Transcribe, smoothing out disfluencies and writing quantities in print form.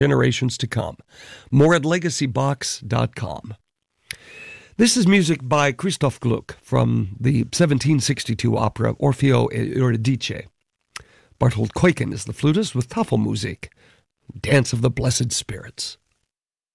generations to come. More at legacybox.com. This is music by Christoph Gluck from the 1762 opera Orfeo e Euridice. Barthold Keuken is the flutist with Tafelmusik, Dance of the Blessed Spirits.